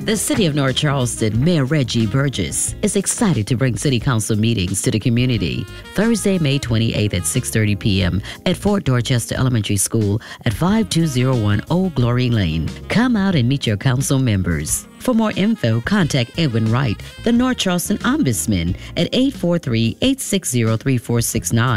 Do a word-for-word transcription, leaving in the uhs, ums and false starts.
The City of North Charleston Mayor Reggie Burgess is excited to bring City Council meetings to the community Thursday, May twenty-eighth at six thirty p.m. at Fort Dorchester Elementary School at five two zero one Old Glory Lane. Come out and meet your council members. For more info, contact Edwin Wright, the North Charleston Ombudsman, at eight four three, eight six zero, three four six nine.